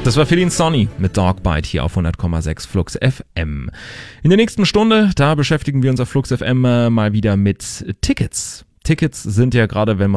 Das war Feeling Sonny mit Dogbite hier auf 100,6 Flux FM. In der nächsten Stunde, da beschäftigen wir uns auf Flux FM mal wieder mit Tickets. Tickets sind ja gerade, wenn man